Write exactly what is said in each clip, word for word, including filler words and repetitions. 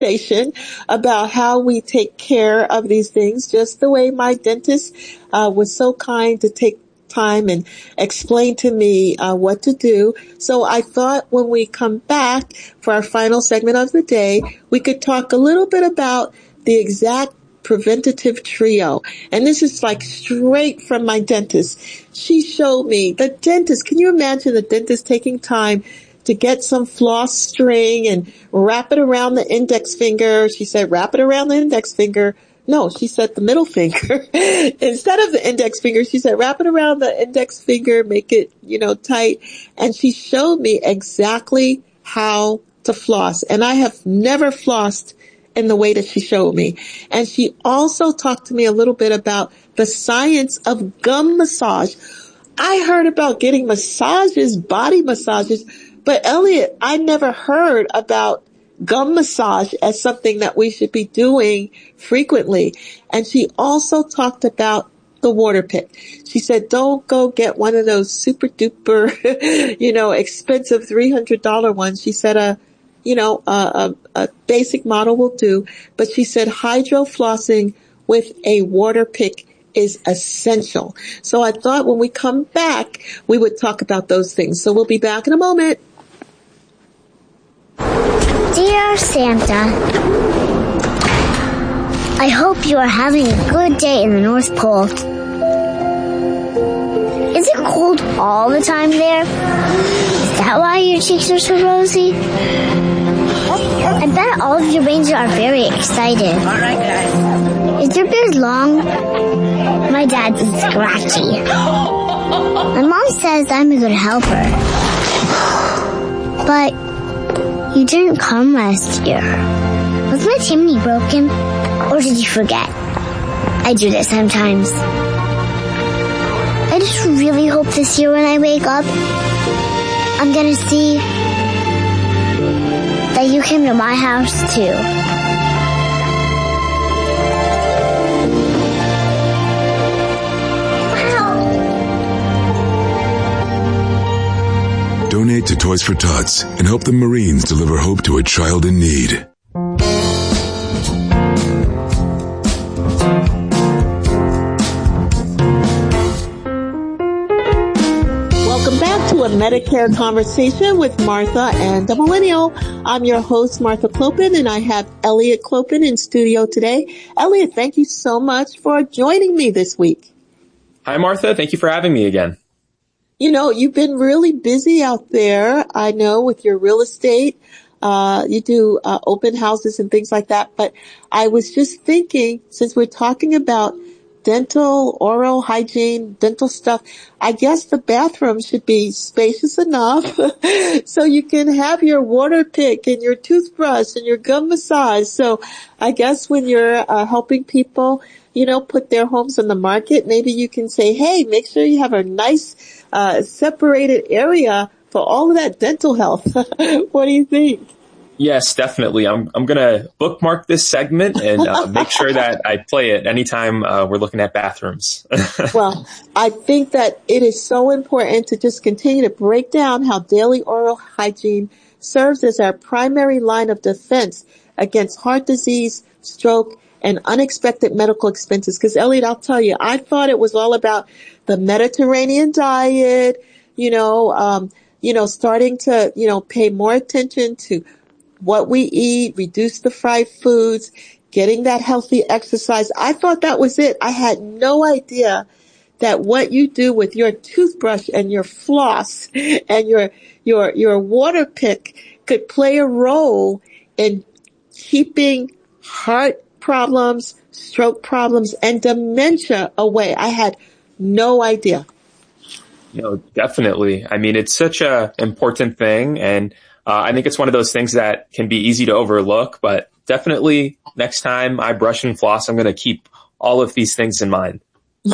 conversation about how we take care of these things, just the way my dentist uh, was so kind to take time and explain to me uh, what to do. So I thought when we come back for our final segment of the day, we could talk a little bit about the exact preventative trio. And this is like straight from my dentist. She showed me, the dentist, can you imagine the dentist taking time to get some floss string and wrap it around the index finger? She said, wrap it around the index finger. No, she said the middle finger. Instead of the index finger, she said, wrap it around the index finger, make it, you know, tight. And she showed me exactly how to floss. And I have never flossed in the way that she showed me. And she also talked to me a little bit about the science of gum massage. I heard about getting massages, body massages, but Elliot, I never heard about gum massage as something that we should be doing frequently. And she also talked about the water pick. She said, don't go get one of those super duper, you know, expensive three hundred dollars ones. She said, uh, you know, a, a, a basic model will do. But she said hydro flossing with a water pick is essential. So I thought when we come back, we would talk about those things. So we'll be back in a moment. Dear Santa, I hope you are having a good day in the North Pole. Is it cold all the time there? Is that why your cheeks are so rosy? I bet all of your reindeer are very excited. All right, guys. Is your beard long? My dad's is scratchy. My mom says I'm a good helper. But you didn't come last year. Was my chimney broken? Or did you forget? I do this sometimes. I just really hope this year when I wake up, I'm gonna see that you came to my house too. Donate to Toys for Tots and help the Marines deliver hope to a child in need. Welcome back to a Medicare conversation with Martha and the Millennial. I'm your host, Martha Clopin, and I have Elliot Clopin in studio today. Elliot, thank you so much for joining me this week. Hi, Martha. Thank you for having me again. You know, you've been really busy out there, I know, with your real estate. Uh, you do uh, open houses and things like that. But I was just thinking, since we're talking about dental, oral hygiene, dental stuff, I guess the bathroom should be spacious enough so you can have your water pick and your toothbrush and your gum massage. So I guess when you're uh, helping people, you know, put their homes on the market, maybe you can say, hey, make sure you have a nice uh separated area for all of that dental health. What do you think? Yes, definitely. I'm I'm going to bookmark this segment and uh, make sure that I play it anytime uh, we're looking at bathrooms. Well, I think that it is so important to just continue to break down how daily oral hygiene serves as our primary line of defense against heart disease, stroke, and unexpected medical expenses. Because, Elliot, I'll tell you, I thought it was all about the Mediterranean diet, you know, um, you know, starting to, you know, pay more attention to what we eat, reduce the fried foods, getting that healthy exercise. I thought that was it. I had no idea that what you do with your toothbrush and your floss and your, your, your water pick could play a role in keeping heart problems, stroke problems, and dementia away. I had no idea. You know, definitely. I mean, it's such a important thing, and uh, I think it's one of those things that can be easy to overlook, but definitely next time I brush and floss, I'm going to keep all of these things in mind.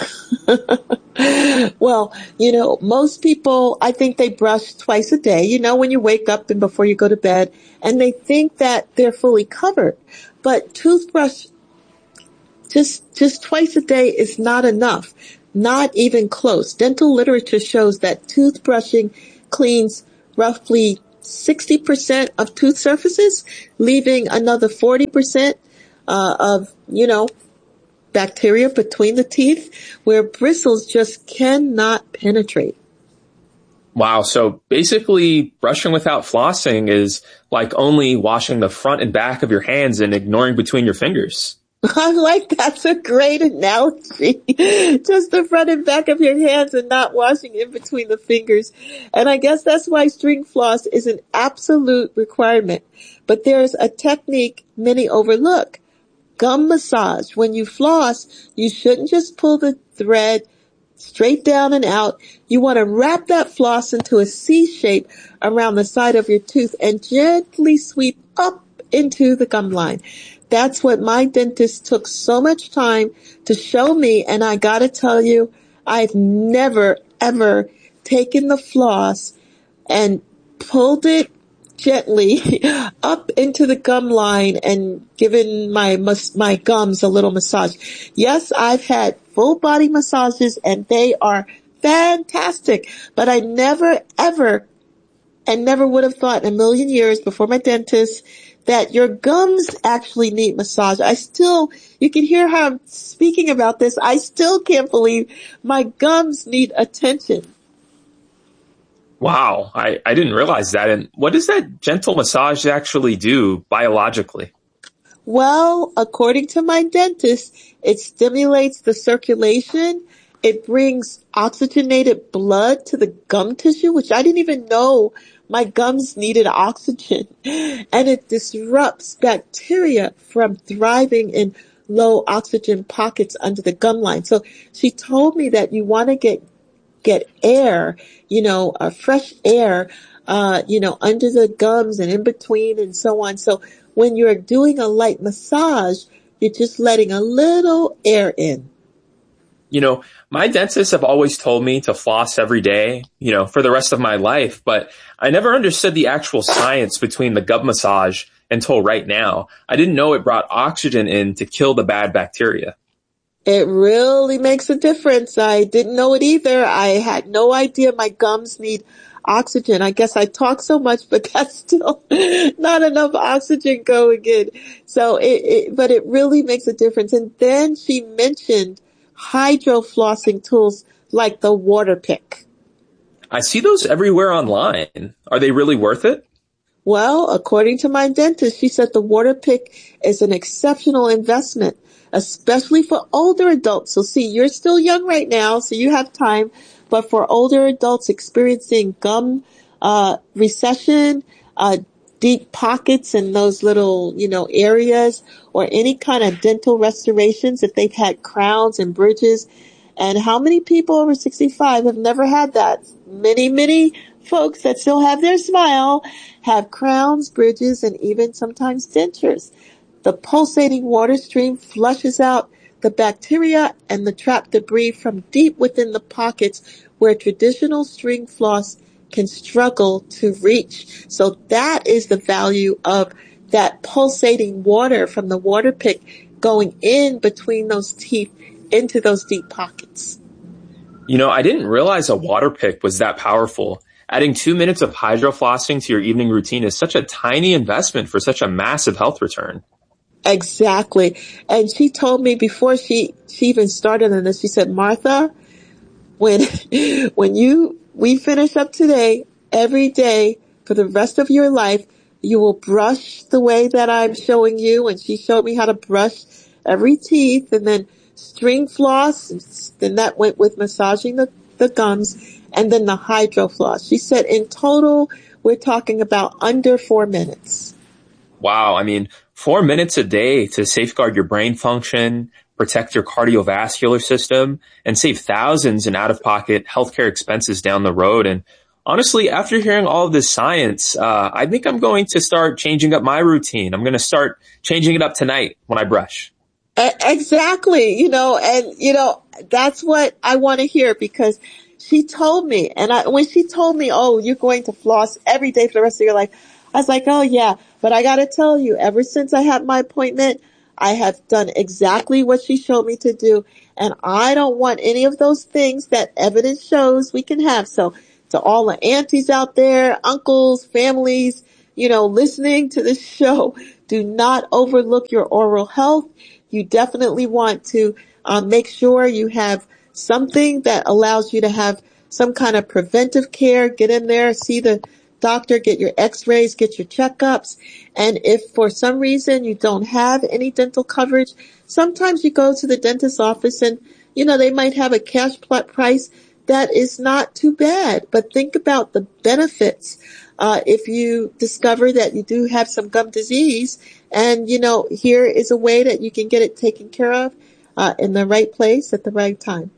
Well, you know, most people, I think they brush twice a day, you know, when you wake up and before you go to bed, and they think that they're fully covered. But toothbrush just, just twice a day is not enough. Not even close. Dental literature shows that toothbrushing cleans roughly sixty percent of tooth surfaces, leaving another forty percent uh, of, you know, bacteria between the teeth where bristles just cannot penetrate. Wow. So basically brushing without flossing is like only washing the front and back of your hands and ignoring between your fingers. I like that's a great analogy. Just the front and back of your hands and not washing in between the fingers. And I guess that's why string floss is an absolute requirement. But there's a technique many overlook. Gum massage. When you floss, you shouldn't just pull the thread straight down and out. You want to wrap that floss into a C shape around the side of your tooth and gently sweep up into the gum line. That's what my dentist took so much time to show me. And I got to tell you, I've never, ever taken the floss and pulled it gently up into the gum line and given my my gums a little massage. Yes, I've had full body massages and they are fantastic, but I never, ever, and never would have thought in a million years before my dentist that your gums actually need massage. I still, you can hear how I'm speaking about this. I still can't believe my gums need attention. Wow. I, I didn't realize that. And what does that gentle massage actually do biologically? Well, according to my dentist, it stimulates the circulation. It brings oxygenated blood to the gum tissue, which I didn't even know my gums needed oxygen. And it disrupts bacteria from thriving in low oxygen pockets under the gum line. So she told me that you want to get get air, you know, uh, fresh air, uh, you know, under the gums and in between and so on. So when you're doing a light massage, you're just letting a little air in. You know, my dentists have always told me to floss every day, you know, for the rest of my life, but I never understood the actual science between the gum massage until right now. I didn't know it brought oxygen in to kill the bad bacteria. It really makes a difference. I didn't know it either. I had no idea my gums need oxygen. I guess I talk so much, but that's still not enough oxygen going in. So it, it but it really makes a difference. And then she mentioned hydro flossing tools like the Waterpik. I see those everywhere online. Are they really worth it? Well, according to my dentist, she said the Waterpik is an exceptional investment, especially for older adults. So see, you're still young right now, so you have time. But for older adults experiencing gum uh recession, uh deep pockets in those little, you know, areas, or any kind of dental restorations, if they've had crowns and bridges. And how many people over sixty-five have never had that? Many, many folks that still have their smile have crowns, bridges, and even sometimes dentures. The pulsating water stream flushes out the bacteria and the trapped debris from deep within the pockets where traditional string floss can struggle to reach. So that is the value of that pulsating water from the Waterpik going in between those teeth into those deep pockets. You know, I didn't realize a Waterpik was that powerful. Adding two minutes of hydroflossing to your evening routine is such a tiny investment for such a massive health return. Exactly. And she told me before she, she even started on this, she said, Martha, when, when you, we finish up today, every day for the rest of your life, you will brush the way that I'm showing you. And she showed me how to brush every teeth and then string floss. Then that went with massaging the, the gums and then the hydro floss. She said in total, we're talking about under four minutes. Wow. I mean, four minutes a day to safeguard your brain function, protect your cardiovascular system, and save thousands in out-of-pocket healthcare expenses down the road. And honestly, after hearing all of this science, uh, I think I'm going to start changing up my routine. I'm going to start changing it up tonight when I brush. Exactly. You know, and, you know, that's what I want to hear because she told me, and I, when she told me, oh, you're going to floss every day for the rest of your life, I was like, oh yeah, but I got to tell you, ever since I had my appointment, I have done exactly what she showed me to do. And I don't want any of those things that evidence shows we can have. So to all the aunties out there, uncles, families, you know, listening to this show, do not overlook your oral health. You definitely want to um, make sure you have something that allows you to have some kind of preventive care. Get in there, see the doctor, get your x-rays, get your checkups. And if for some reason you don't have any dental coverage, sometimes you go to the dentist's office and, you know, they might have a cash price that is not too bad. But think about the benefits. Uh, if you discover that you do have some gum disease, and, you know, here is a way that you can get it taken care of uh, in the right place at the right time.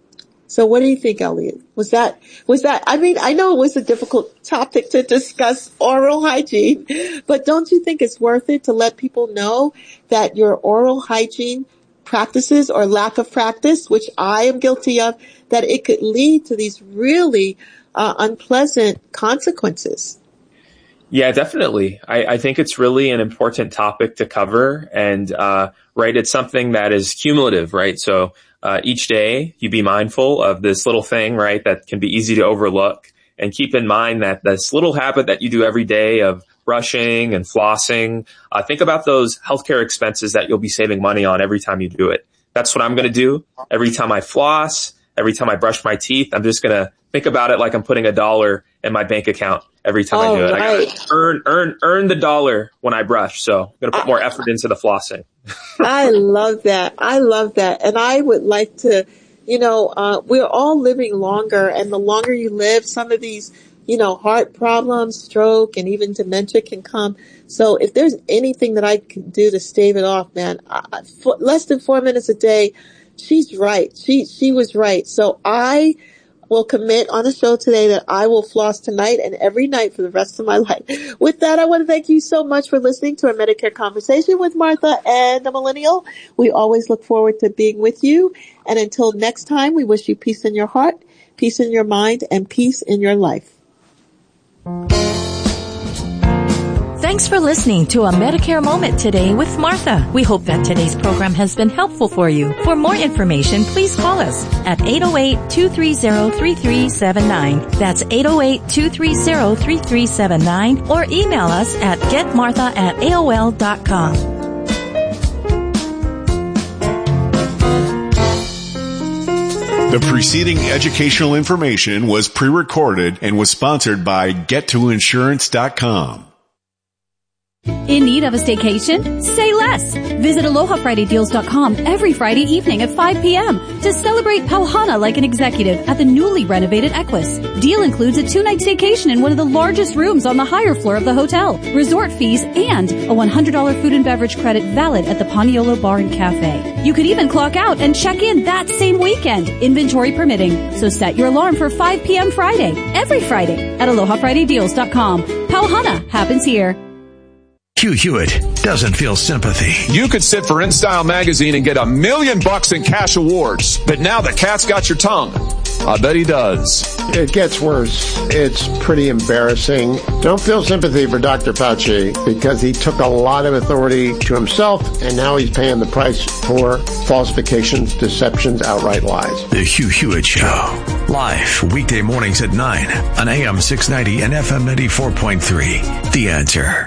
So what do you think, Elliot? Was that, was that, I mean, I know it was a difficult topic to discuss oral hygiene, but don't you think it's worth it to let people know that your oral hygiene practices or lack of practice, which I am guilty of, that it could lead to these really uh, unpleasant consequences? Yeah, definitely. I, I think it's really an important topic to cover. And, uh, right, it's something that is cumulative, right? So, uh, each day you be mindful of this little thing, right, that can be easy to overlook. And keep in mind that this little habit that you do every day of brushing and flossing, uh, think about those healthcare expenses that you'll be saving money on every time you do it. That's what I'm going to do. Every time I floss, every time I brush my teeth, I'm just going to think about it like I'm putting a dollar in my bank account every time oh, I do it. Right. I gotta earn, earn, earn the dollar when I brush. So I'm going to put more effort into the flossing. I love that. I love that. And I would like to, you know, uh, we're all living longer, and the longer you live, some of these, you know, heart problems, stroke, and even dementia can come. So if there's anything that I can do to stave it off, man, I, for less than four minutes a day, she's right. She, she was right. So I will commit on the show today that I will floss tonight and every night for the rest of my life. With that, I want to thank you so much for listening to our Medicare Conversation with Martha and the Millennial. We always look forward to being with you. And until next time, we wish you peace in your heart, peace in your mind, and peace in your life. Thanks for listening to a Medicare Moment today with Martha. We hope that today's program has been helpful for you. For more information, please call us at eight oh eight, two three zero, three three seven nine. That's eight oh eight, two three zero, three three seven nine, or email us at getmartha at A O L dot com. The preceding educational information was pre-recorded and was sponsored by get to insurance dot com. In need of a staycation? Say less. Visit aloha friday deals dot com every Friday evening at five p.m. to celebrate Pauhana like an executive at the newly renovated Equus. Deal includes a two-night staycation in one of the largest rooms on the higher floor of the hotel, resort fees, and a one hundred dollars food and beverage credit valid at the Paniolo Bar and Cafe. You could even clock out and check in that same weekend, inventory permitting. So set your alarm for five p.m. Friday, every Friday at aloha friday deals dot com. Pauhana happens here. Hugh Hewitt doesn't feel sympathy. You could sit for InStyle magazine and get a million bucks in cash awards, but now the cat's got your tongue. I bet he does. It gets worse. It's pretty embarrassing. Don't feel sympathy for Doctor Fauci because he took a lot of authority to himself, and now he's paying the price for falsifications, deceptions, outright lies. The Hugh Hewitt Show. Live weekday mornings at nine on A M six ninety and F M ninety-four point three. The Answer.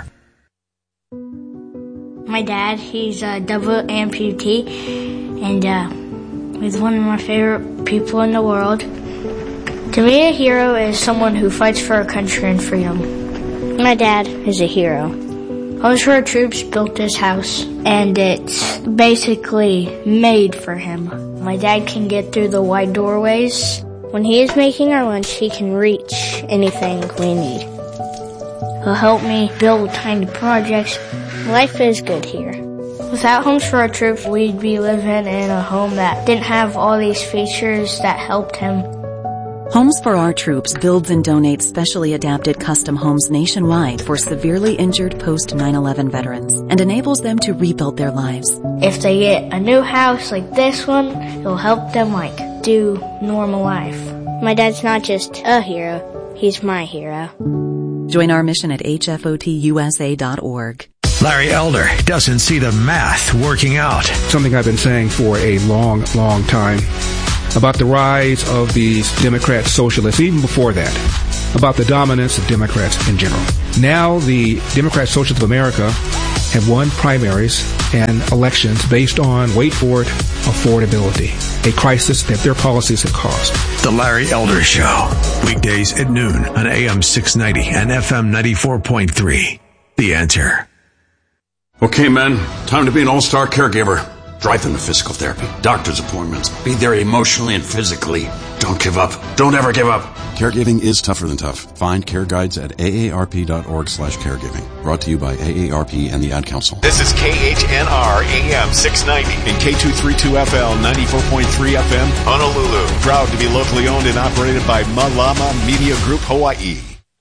My dad, he's a double amputee, and uh, he's one of my favorite people in the world. To me, a hero is someone who fights for our country and freedom. My dad is a hero. Homes for Our Troops built this house, and it's basically made for him. My dad can get through the wide doorways. When he is making our lunch, he can reach anything we need. He'll help me build tiny projects. Life is good here. Without Homes for Our Troops, we'd be living in a home that didn't have all these features that helped him. Homes for Our Troops builds and donates specially adapted custom homes nationwide for severely injured post nine eleven veterans and enables them to rebuild their lives. If they get a new house like this one, it'll help them, like, do normal life. My dad's not just a hero, he's my hero. Join our mission at H F O T U S A dot org. Larry Elder doesn't see the math working out. Something I've been saying for a long, long time. about the rise of these Democrat socialists, even before that, about the dominance of Democrats in general. Now the Democrat Socialists of America have won primaries and elections based on, wait for it, affordability, a crisis that their policies have caused. The Larry Elder Show, weekdays at noon on A M six ninety and F M ninety-four point three. The Answer. Okay, men, time to be an all-star caregiver. Drive them to physical therapy, doctor's appointments. Be there emotionally and physically. Don't give up. Don't ever give up. Caregiving is tougher than tough. Find care guides at A A R P dot org slash caregiving. Brought to you by A A R P and the Ad Council. This is K H N R A M six ninety and K two thirty-two F L ninety-four point three F M Honolulu. Proud to be locally owned and operated by Malama Media Group Hawaii.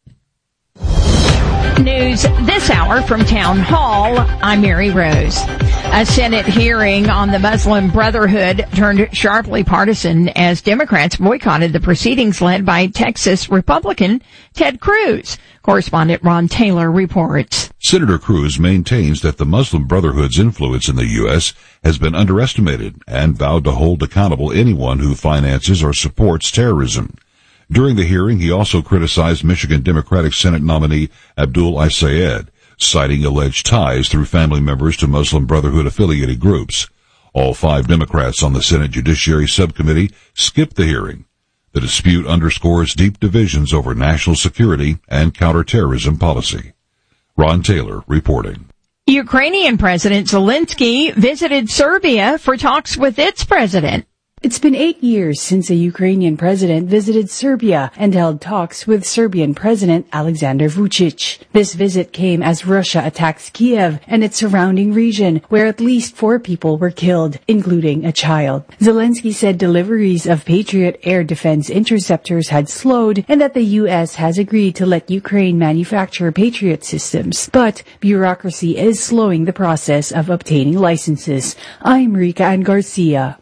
News this hour from Town Hall. I'm Mary Rose. A Senate hearing on the Muslim Brotherhood turned sharply partisan as Democrats boycotted the proceedings led by Texas Republican Ted Cruz. Correspondent Ron Taylor reports. Senator Cruz maintains that the Muslim Brotherhood's influence in the U S has been underestimated and vowed to hold accountable anyone who finances or supports terrorism. During the hearing, he also criticized Michigan Democratic Senate nominee Abdul Isayed, citing alleged ties through family members to Muslim Brotherhood-affiliated groups. All five Democrats on the Senate Judiciary Subcommittee skipped the hearing. The dispute underscores deep divisions over national security and counterterrorism policy. Ron Taylor reporting. Ukrainian President Zelensky visited Serbia for talks with its president. It's been eight years since a Ukrainian president visited Serbia and held talks with Serbian President Alexander Vučić. This visit came as Russia attacks Kiev and its surrounding region, where at least four people were killed, including a child. Zelensky said deliveries of Patriot air defense interceptors had slowed and that the U S has agreed to let Ukraine manufacture Patriot systems. But bureaucracy is slowing the process of obtaining licenses. I'm Rika Ann Garcia.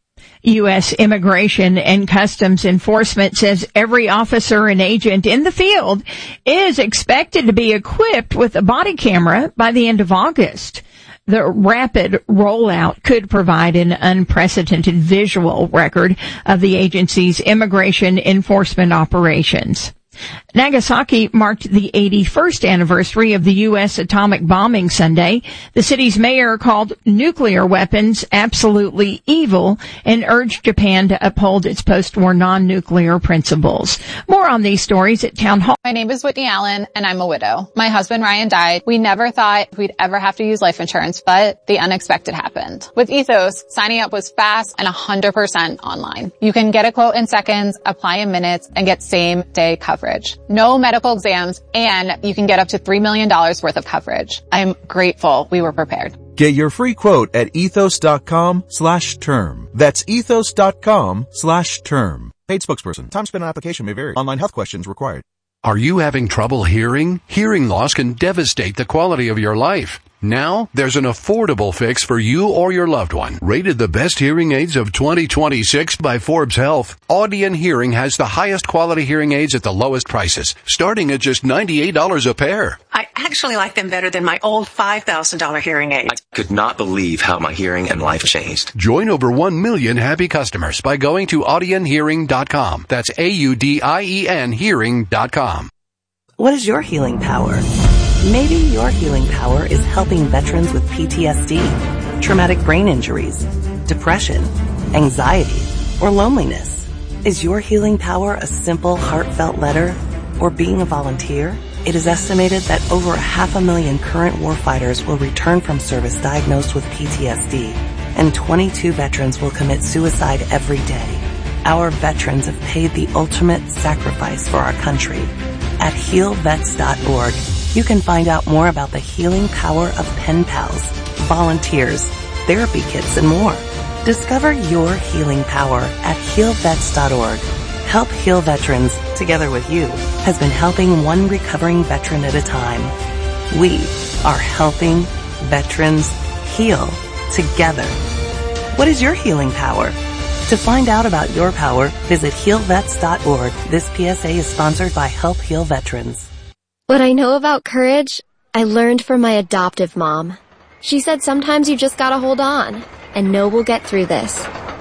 U S Immigration and Customs Enforcement says every officer and agent in the field is expected to be equipped with a body camera by the end of August. The rapid rollout could provide an unprecedented visual record of the agency's immigration enforcement operations. Nagasaki marked the eighty-first anniversary of the U S atomic bombing Sunday. The city's mayor called nuclear weapons absolutely evil and urged Japan to uphold its post-war non-nuclear principles. More on these stories at Town Hall. My name is Whitney Allen, and I'm a widow. My husband Ryan died. We never thought we'd ever have to use life insurance, but the unexpected happened. With Ethos, signing up was fast and one hundred percent online. You can get a quote in seconds, apply in minutes, and get same-day coverage. No medical exams, and you can get up to three million dollars worth of coverage. I'm grateful we were prepared. Get your free quote at ethos.com slash term. That's ethos.com slash term. Paid spokesperson. Time spent on application may vary. Online health questions required. Are you having trouble hearing? Hearing loss can devastate the quality of your life. Now, there's an affordable fix for you or your loved one. Rated the best hearing aids of twenty twenty-six by Forbes Health, Audion Hearing has the highest quality hearing aids at the lowest prices, starting at just ninety-eight dollars a pair. I actually like them better than my old five thousand dollars hearing aids. I could not believe how my hearing and life changed. Join over one million happy customers by going to audion hearing dot com. That's A U D I E N hearing dot com. What is your healing power? Maybe your healing power is helping veterans with P T S D, traumatic brain injuries, depression, anxiety, or loneliness. Is your healing power a simple, heartfelt letter or being a volunteer? It is estimated that over half a million current warfighters will return from service diagnosed with P T S D, and twenty-two veterans will commit suicide every day. Our veterans have paid the ultimate sacrifice for our country. At heal vets dot org, you can find out more about the healing power of pen pals, volunteers, therapy kits, and more. Discover your healing power at heal vets dot org. Help Heal Veterans, together with you, has been helping one recovering veteran at a time. We are helping veterans heal together. What is your healing power? To find out about your power, visit heal vets dot org. This P S A is sponsored by Help Heal Veterans. What I know about courage, I learned from my adoptive mom. She said sometimes you just gotta hold on and know we'll get through this.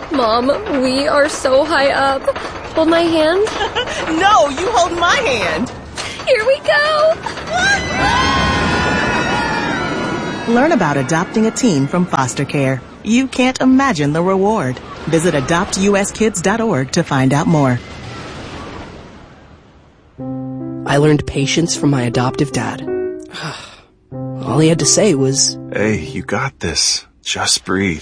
Mom, we are so high up. Hold my hand. No, you hold my hand. Here we go. Learn about adopting a teen from foster care. You can't imagine the reward. Visit adopt u s kids dot org to find out more. I learned patience from my adoptive dad. All he had to say was, "Hey, you got this. Just breathe."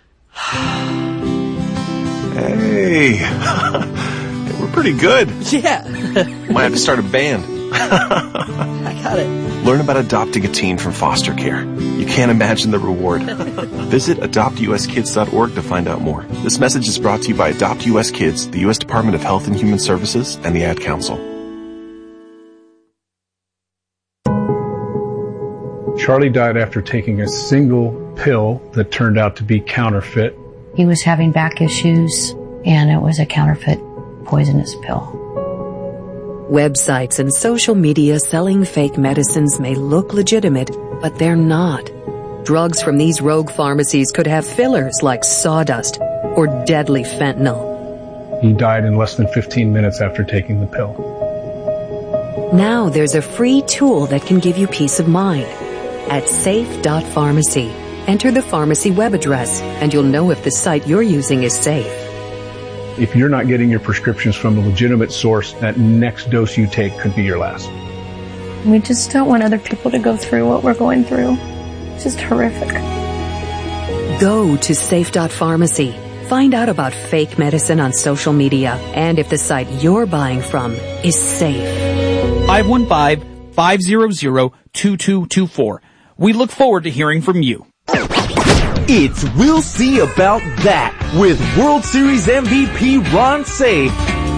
Hey, we're pretty good. Yeah. Might have to start a band. I got it. Learn about adopting a teen from foster care. You can't imagine the reward. Visit adopt u s kids dot org to find out more. This message is brought to you by Adopt U S Kids, the U S Department of Health and Human Services, and the Ad Council. Charlie died after taking a single pill that turned out to be counterfeit. He was having back issues, and it was a counterfeit poisonous pill. Websites and social media selling fake medicines may look legitimate, but they're not. Drugs from these rogue pharmacies could have fillers like sawdust or deadly fentanyl. He died in less than fifteen minutes after taking the pill. Now there's a free tool that can give you peace of mind. At safe dot pharmacy, enter the pharmacy web address, and you'll know if the site you're using is safe. If you're not getting your prescriptions from a legitimate source, that next dose you take could be your last. We just don't want other people to go through what we're going through. It's just horrific. Go to safe dot pharmacy. Find out about fake medicine on social media and if the site you're buying from is safe. five one five, five zero zero, two two two four. We look forward to hearing from you. It's We'll See About That with World Series M V P Ron Cey.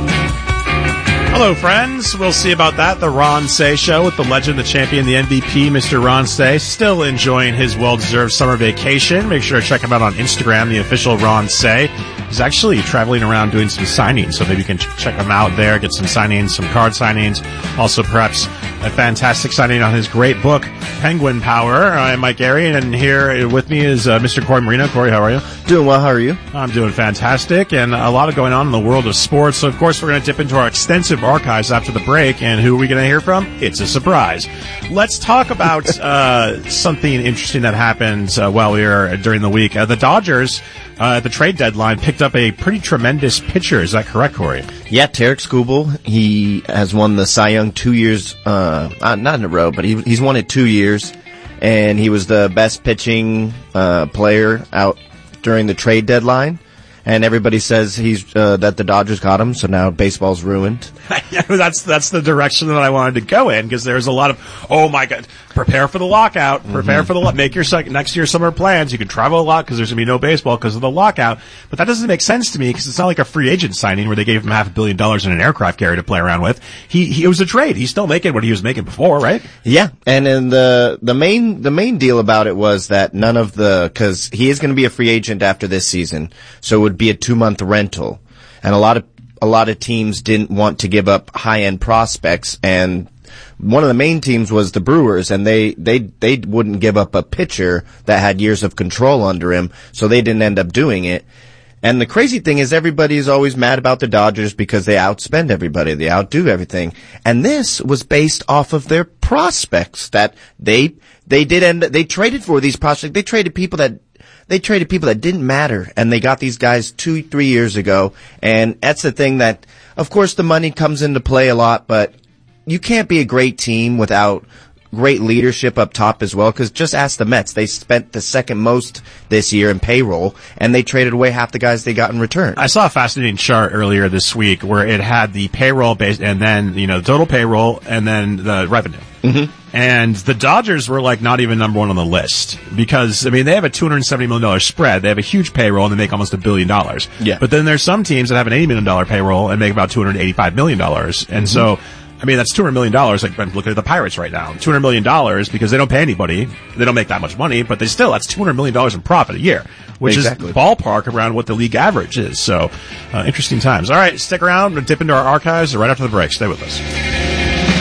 Hello, friends. We'll see about that. The Ron Cey Show with the legend, the champion, the M V P, Mister Ron Cey. Still enjoying his well-deserved summer vacation. Make sure to check him out on Instagram, the official Ron Cey. He's actually traveling around doing some signings, so maybe you can ch- check him out there, get some signings, some card signings. Also, perhaps a fantastic signing on his great book, Penguin Power. I'm Mike Gary, and here with me is uh, Mister Corey Marino. Corey, how are you? Doing well. How are you? I'm doing fantastic, and a lot of going on in the world of sports. So, of course, we're going to dip into our extensive archives after the break, and who are we going to hear from? It's a surprise. Let's talk about uh, something interesting that happened uh, while we were during the week. Uh, the Dodgers, uh, at the trade deadline, picked up a pretty tremendous pitcher. Is that correct, Corey? Yeah, Tarek Skubal. He has won the Cy Young two years, uh, not in a row, but he, he's won it two years, and he was the best pitching uh, player out during the trade deadline. And everybody says he's uh, that the Dodgers got him, so now baseball's ruined. that's that's the direction that I wanted to go in, because there's a lot of, oh my God, prepare for the lockout, prepare mm-hmm. for the lo- make your sec- next year's summer plans. You can travel a lot because there's going to be no baseball because of the lockout. But that doesn't make sense to me, because it's not like a free agent signing where they gave him half a billion dollars in an aircraft carrier to play around with. He, he it was a trade. He's still making what he was making before, right? Yeah, and then the the main the main deal about it was that none of the, because he is going to be a free agent after this season, so it would be a two month rental, and a lot of a lot of teams didn't want to give up high end prospects, and one of the main teams was the Brewers, and they they they wouldn't give up a pitcher that had years of control under him, so they didn't end up doing it. And the crazy thing is, everybody's always mad about the Dodgers because they outspend everybody, they outdo everything, and this was based off of their prospects that they they did end they traded for these prospects. They traded people that They traded people that didn't matter, and they got these guys two, three years ago. And that's the thing that, of course, the money comes into play a lot, but you can't be a great team without great leadership up top as well, because just ask the Mets. They spent the second most this year in payroll, and they traded away half the guys they got in return. I saw a fascinating chart earlier this week where it had the payroll base, and then, you know, the total payroll, and then the revenue. Mm-hmm. And the Dodgers were like not even number one on the list, because, I mean, they have a two hundred seventy million dollars spread. They have a huge payroll, and they make almost a billion dollars. Yeah. But then there's some teams that have an eighty million dollars payroll and make about two hundred eighty-five million dollars. And mm-hmm. so, I mean, that's two hundred million dollars. Like, I'm looking at the Pirates right now. two hundred million dollars, because they don't pay anybody. They don't make that much money, but they still, that's two hundred million dollars in profit a year, which exactly. is ballpark around what the league average is. So, uh, interesting times. All right, stick around and dip into our archives right after the break. Stay with us.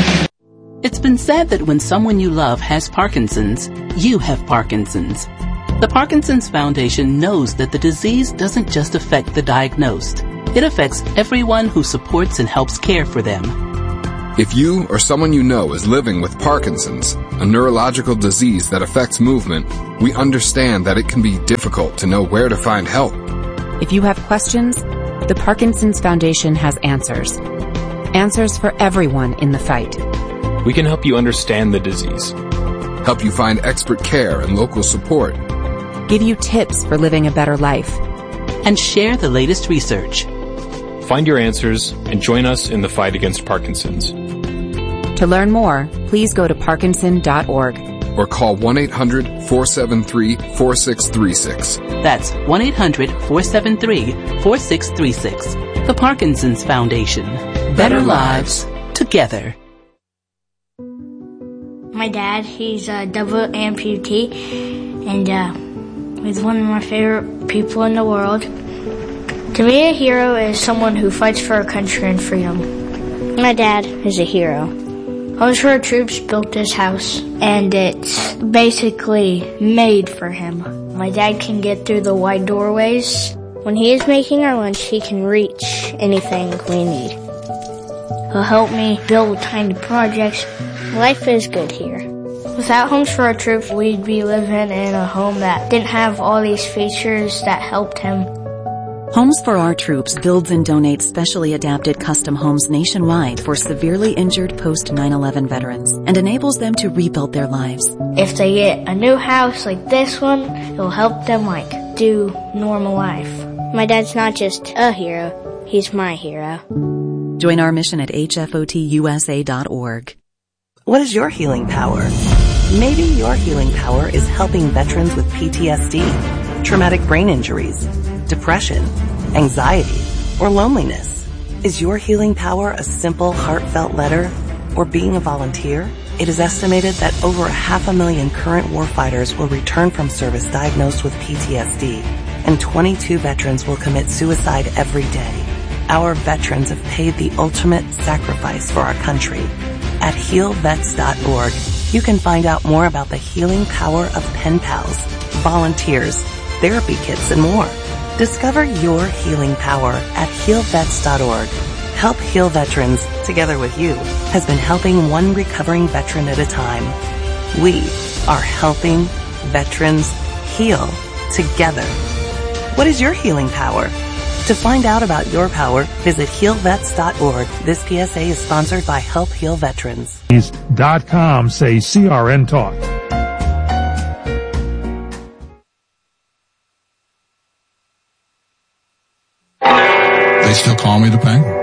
It's been said that when someone you love has Parkinson's, you have Parkinson's. The Parkinson's Foundation knows that the disease doesn't just affect the diagnosed. It affects everyone who supports and helps care for them. If you or someone you know is living with Parkinson's, a neurological disease that affects movement, we understand that it can be difficult to know where to find help. If you have questions, the Parkinson's Foundation has answers. Answers for everyone in the fight. We can help you understand the disease. Help you find expert care and local support. Give you tips for living a better life. And share the latest research. Find your answers and join us in the fight against Parkinson's. To learn more, please go to parkinson dot org. Or call one eight hundred, four seven three, four six three six. That's one eight hundred, four seven three, four six three six. The Parkinson's Foundation. Better lives together. My dad, he's a double amputee, and uh, he's one of my favorite people in the world. To me, a hero is someone who fights for our country and freedom. My dad is a hero. Homes for Our Troops built this house, and it's basically made for him. My dad can get through the wide doorways. When he is making our lunch, he can reach anything we need. He'll help me build tiny projects. Life is good here. Without Homes for Our Troops, we'd be living in a home that didn't have all these features that helped him. Homes for Our Troops builds and donates specially adapted custom homes nationwide for severely injured post nine eleven veterans and enables them to rebuild their lives. If they get a new house like this one, it'll help them like do normal life. My dad's not just a hero, he's my hero. Join our mission at H F O T U S A dot org. What is your healing power? Maybe your healing power is helping veterans with P T S D, traumatic brain injuries, depression, anxiety, or loneliness. Is your healing power a simple, heartfelt letter or being a volunteer? It is estimated that over a half a million current warfighters will return from service diagnosed with P T S D, and twenty-two veterans will commit suicide every day. Our veterans have paid the ultimate sacrifice for our country. At heal vets dot org, you can find out more about the healing power of pen pals, volunteers, therapy kits, and more. Discover your healing power at heal vets dot org. Help Heal Veterans, together with you, has been helping one recovering veteran at a time. We are helping veterans heal together. What is your healing power? To find out about your power, visit heal vets dot org. This P S A is sponsored by Help Heal Veterans. Dot com say C R N Talk. They still call me the Penguin.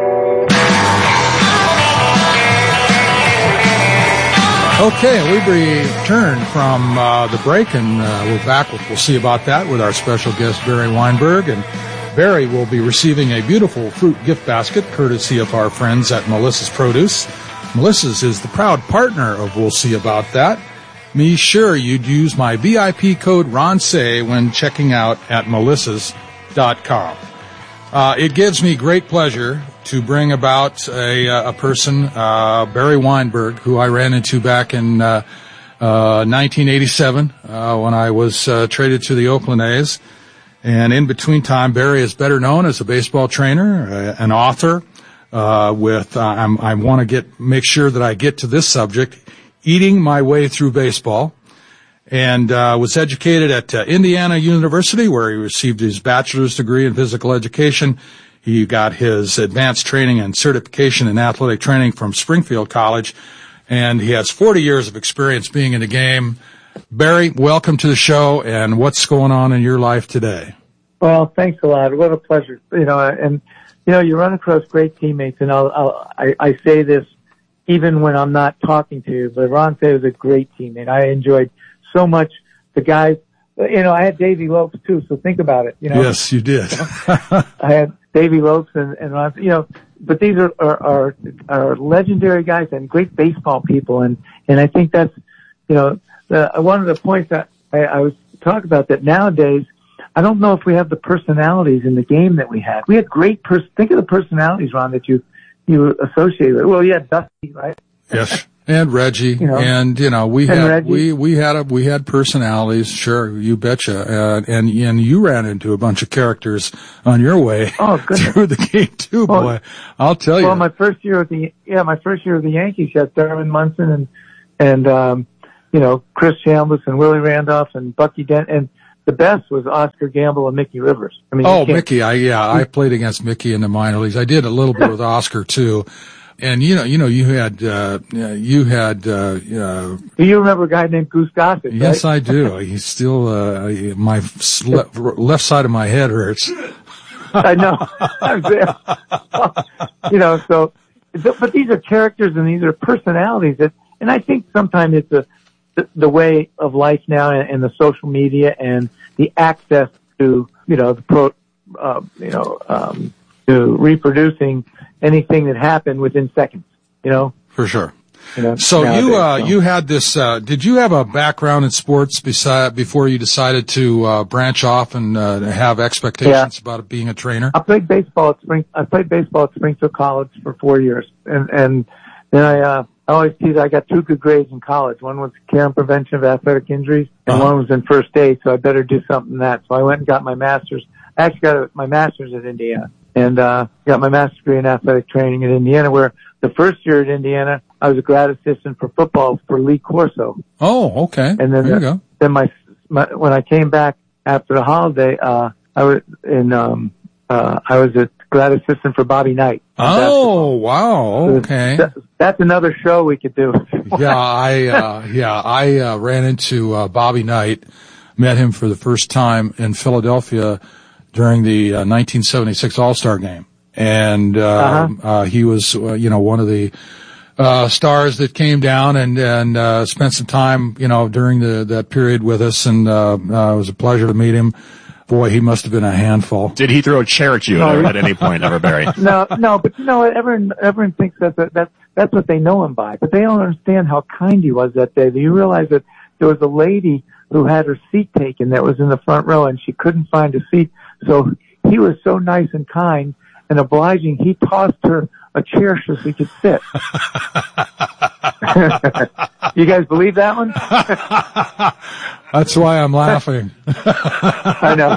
Okay, we returned from uh, the break, and uh, we're back. With, we'll see about that with our special guest, Barry Weinberg. And Barry will be receiving a beautiful fruit gift basket courtesy of our friends at Melissa's Produce. Melissa's is the proud partner of We'll See About That. Be sure you'd use my V I P code RONSAY when checking out at melissas dot com. Uh, it gives me great pleasure to bring about a, a person, uh, Barry Weinberg, who I ran into back in uh, uh, nineteen eighty-seven uh, when I was uh, traded to the Oakland A's. And in between time, Barry is better known as a baseball trainer, uh, an author. Uh, with uh, I'm, I want to get make sure that I get to this subject, eating my way through baseball. And uh, was educated at uh, Indiana University, where he received his bachelor's degree in physical education. He got his advanced training and certification in athletic training from Springfield College, and he has forty years of experience being in the game. Barry, welcome to the show, and what's going on in your life today? Well, thanks a lot. What a pleasure. You know, and, you know, you run across great teammates, and I'll, I'll, I, I say this even when I'm not talking to you, but Ron Fay was a great teammate. I enjoyed so much the guys. You know, I had Davey Lopes too, so think about it. You know, yes, you did. I had Davey Lopes and, and Ron, you know, but these are, are, are, are legendary guys and great baseball people. And, and I think that's, you know, the, one of the points that I, I was talking about that nowadays, I don't know if we have the personalities in the game that we had. We had great pers- think of the personalities, Ron, that you, you associate with. Well, you had Dusty, right? Yes. And Reggie, You know, and you know, we and had Reggie. we we had a we had personalities. Sure, you betcha. Uh, and and you ran into a bunch of characters on your way Oh, goodness. through the game too, Well, boy. I'll tell you. Well, my first year with the yeah, my first year with the Yankees, you had Thurman Munson and and um, you know, Chris Chambliss and Willie Randolph and Bucky Dent, and the best was Oscar Gamble and Mickey Rivers. I mean, you oh, can't- Mickey, I yeah, I played against Mickey in the minor leagues. I did a little bit with Oscar too. And you know, you know, you had uh, you had uh, uh, Do you remember a guy named Goose Gossett? yes, right? I do. He's still uh, my left, left side of my head hurts. I know. I'm there. You know, so, but these are characters and these are personalities that, and I think sometimes it's a, the, the way of life now and, and the social media and the access to, you know, the pro, uh, you know, um, to reproducing anything that happened within seconds, you know? For sure. You know, So nowadays, you uh, so. you had this. Uh, did you have a background in sports beside before you decided to uh, branch off and uh, have expectations about it being a trainer? I played baseball at Spring. I played baseball at Springfield College for four years, and and then I uh, I always tease. I got two good grades in college. One was care and prevention of athletic injuries, and Uh-huh. one was in first aid. So I better do something in that. So I went and got my master's. I actually got a, my master's at Indiana, and uh, got my master's degree in athletic training at Indiana. Where the first year at Indiana, I was a grad assistant for football for Lee Corso. Oh, okay. And then, there you the, go. then my, my, when I came back after the holiday, uh, I was in, um, uh, I was a grad assistant for Bobby Knight. Oh, wow. Okay. That, that's another show we could do. yeah, I uh, yeah I uh, ran into uh, Bobby Knight, met him for the first time in Philadelphia during the uh, nineteen seventy-six All-Star Game, and uh, Uh-huh. uh, he was uh, you know one of the uh stars that came down and and uh spent some time you know during the that period with us, and uh, uh it was a pleasure to meet him. Boy, he must have been a handful. Did he throw a chair at you No, at any point ever, Barry? no, no, but you know what? Everyone, everyone thinks that, that that's that's what they know him by, but they don't understand how kind he was that day. Do you realize that there was a lady who had her seat taken that was in the front row, and she couldn't find a seat, so he was so nice and kind and obliging. He tossed her a chair so she could sit. You guys believe that one? That's why I'm laughing. I know.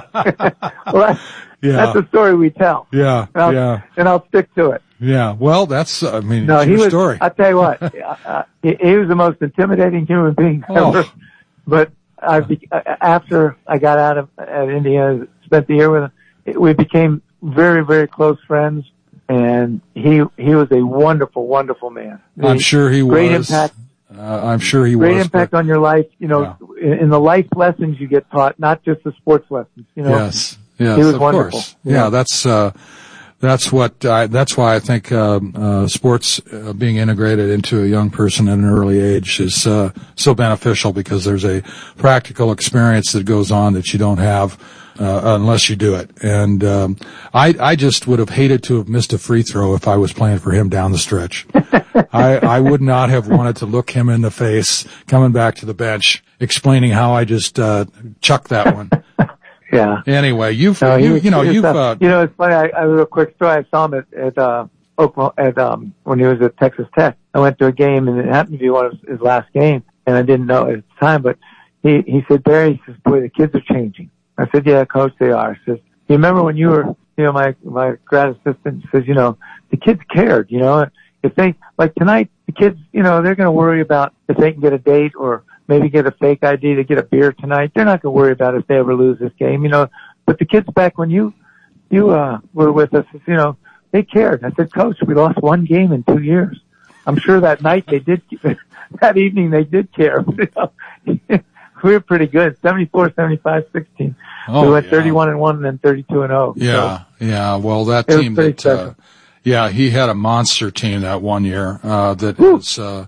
Well, that's, Yeah. that's the story we tell. Yeah, And I'll, yeah. and I'll stick to it. Yeah, well, that's, I mean, No, it's he your was, story. I'll tell you what, uh, he, he was the most intimidating human being Oh. ever. But I, be- after I got out of at Indiana, spent the year with him, it, we became very, very close friends. And he, he was a wonderful, wonderful man. I'm sure he great was. Impact, Uh, I'm sure he great was. impact on your life. You know, in, in the life lessons you get taught, not just the sports lessons. You know, Yes, yes, he was of wonderful. course. you Yeah, know. that's uh, that's what I, that's why I think um, uh, sports uh, being integrated into a young person at an early age is uh, so beneficial, because there's a practical experience that goes on that you don't have uh, unless you do it. And um, I I just would have hated to have missed a free throw if I was playing for him down the stretch. I, I would not have wanted to look him in the face coming back to the bench explaining how I just uh, chucked that one. Yeah. Anyway, you've No, he you, was- you know he was you've tough. uh, you know, it's funny. I, I have a quick story. I saw him at, at uh, Oklahoma at um when he was at Texas Tech. I went to a game, and it happened to be one of his last games, and I didn't know it at the time. But he he said, Barry, he says, boy, the kids are changing. I said, yeah, coach, they are. He says, you remember when you were, you know, my my grad assistant says, you know, the kids cared. You know, if they like tonight, the kids, you know, they're going to worry about if they can get a date or maybe get a fake I D to get a beer tonight. They're not going to worry about if they ever lose this game, you know. But the kids back when you, you, uh, were with us, you know, they cared. I said, coach, we lost one game in two years. I'm sure that night they did, that evening they did care. You know? We were pretty good. seventy-four, seventy-five, sixteen. Oh, we went yeah. thirty-one and one and then thirty-two and oh. yeah yeah. Well, that It was team pretty that uh, special. yeah, he had a monster team that one year uh, that has uh,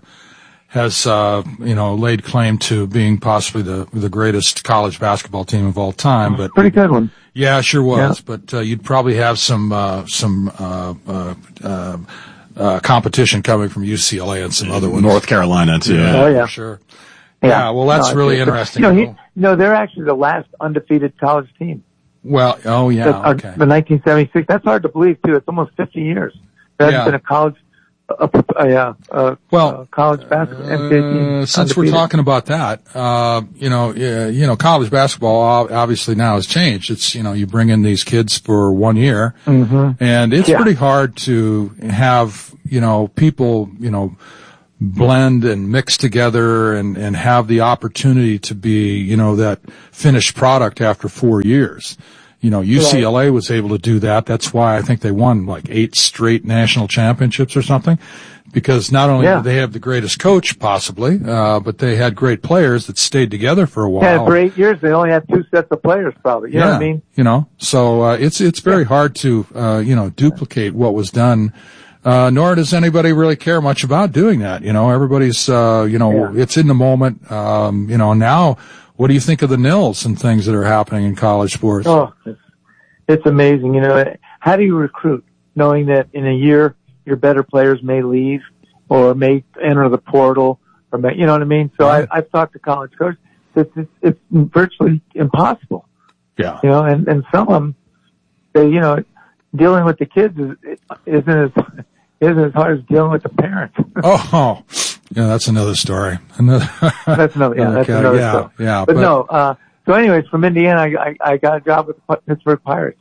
has uh, you know laid claim to being possibly the the greatest college basketball team of all time. But Pretty good one. yeah, sure was. But uh, you'd probably have some uh, some uh, uh, uh, uh, competition coming from U C L A and some other ones. North Carolina, too. Yeah, Oh, yeah. for sure. Yeah, well, that's No, really it's- interesting. You know, he, you know, they're actually the last undefeated college team. Well, oh yeah, That- uh, okay. The nineteen seventy-six. That's hard to believe too. It's almost fifty years. There hasn't Yeah. been a college a, a, a, a well, a college basketball N C A A team. Uh, since we're talking about that, uh, you know, uh, you know, college basketball obviously now has changed. It's, you know, you bring in these kids for one year, mm-hmm. and it's yeah. pretty hard to have, you know, people, you know, blend and mix together and, and have the opportunity to be, you know, that finished product after four years. You know, U C L A was able to do that. That's why I think they won like eight straight national championships or something. Because not only yeah. did they have the greatest coach, possibly, uh, but they had great players that stayed together for a while. Yeah, for eight years, they only had two sets of players, probably. You yeah, know what I mean? You know, so uh, it's it's very yeah. hard to, uh, you know, duplicate what was done. Uh, nor does anybody really care much about doing that. You know, everybody's, uh, you know, yeah. it's in the moment. Um, you know, now, what do you think of the nils and things that are happening in college sports? Oh, it's, it's amazing. You know, how do you recruit knowing that in a year your better players may leave or may enter the portal or may, you know what I mean? So right. I, I've talked to college coaches. It's, it's, it's virtually impossible. Yeah. You know, and, and some of them, they, you know, dealing with the kids is, isn't as, isn't as hard as dealing with the parents. oh, yeah, that's another story. Another, that's another, yeah, that's okay, another yeah, story. Yeah, but, but no, uh, so anyways, from Indiana, I, I, I got a job with the Pittsburgh Pirates.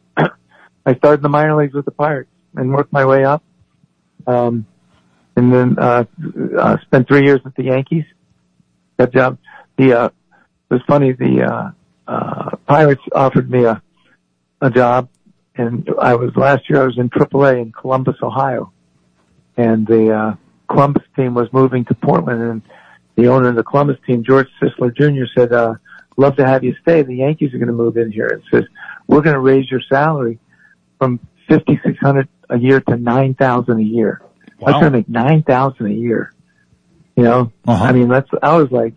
I started in the minor leagues with the Pirates and worked my way up. Um, and then, uh, uh, spent three years with the Yankees. That job, the, uh, it was funny, the, uh, uh, Pirates offered me a, a job, and I was, last year I was in triple A in Columbus, Ohio. And the, uh, Columbus team was moving to Portland, and the owner of the Columbus team, George Sisler Junior said, uh, love to have you stay. The Yankees are going to move in here. And says, we're going to raise your salary from fifty-six hundred a year to nine thousand a year. Wow. I was going to make nine thousand a year. You know, uh-huh. I mean, that's, I was like,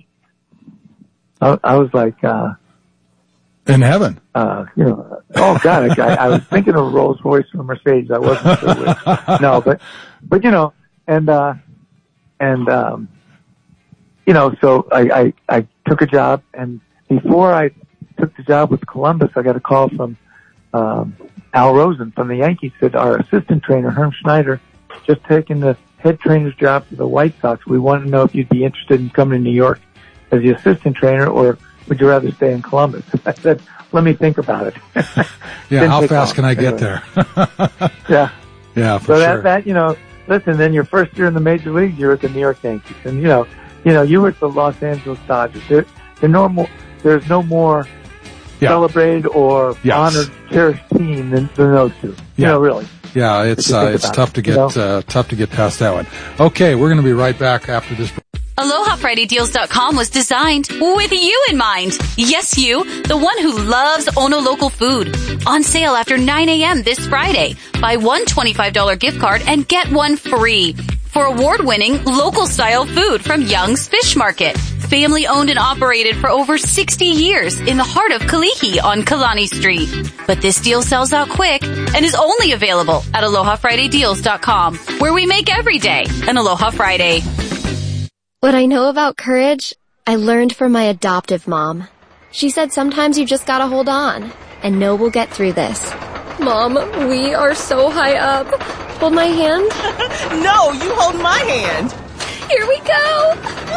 I, I was like, uh, in heaven. Uh, you know, oh God, I, I was thinking of Rolls Royce or Mercedes. I wasn't sure which. No, but, but you know, and, uh, and, um, you know, so I, I, I took a job, and before I took the job with Columbus, I got a call from, um, Al Rosen from the Yankees. Said, our assistant trainer, Herm Schneider, just taken the head trainer's job for the White Sox. We want to know if you'd be interested in coming to New York as the assistant trainer, or would you rather stay in Columbus? I said, let me think about it. Yeah, how fast can I get there? yeah. Yeah, for so sure. that, that, you know, listen, then your first year in the major leagues, you're at the New York Yankees. And, you know, you know, you were at the Los Angeles Dodgers. There, there normal, there's no more yeah. celebrated or yes. honored, cherished team than, than those two. Yeah. You know, really. Yeah, it's, uh, it's tough it, to get, you know? uh, tough to get past that one. Okay, we're going to be right back after this. Aloha Friday Deals dot com was designed with you in mind. Yes, you, the one who loves Ono local food. On sale after nine a.m. this Friday. Buy one twenty-five dollars gift card and get one free. For award-winning local-style food from Young's Fish Market. Family owned and operated for over sixty years in the heart of Kalihi on Kalani Street. But this deal sells out quick and is only available at Aloha Friday Deals dot com, where we make every day an Aloha Friday. What I know about courage, I learned from my adoptive mom. She said sometimes you just gotta hold on and know we'll get through this. Mom, we are so high up. Hold my hand. No, you hold my hand. Here we go.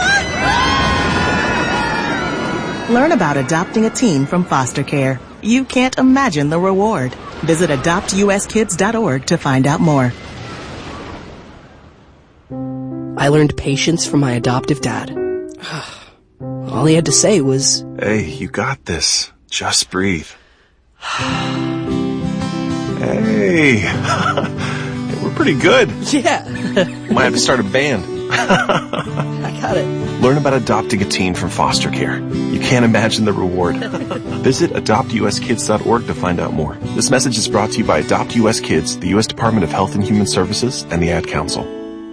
Learn about adopting a teen from foster care. You can't imagine the reward. Visit adopt u s kids dot org to find out more. I learned patience from my adoptive dad. All he had to say was, "Hey, you got this. Just breathe." Hey, we're pretty good. Yeah. Might have to start a band. I got it. Learn about adopting a teen from foster care. You can't imagine the reward. Visit adopt u s kids dot org to find out more. This message is brought to you by Adopt U S Kids, the U S Department of Health and Human Services, and the Ad Council.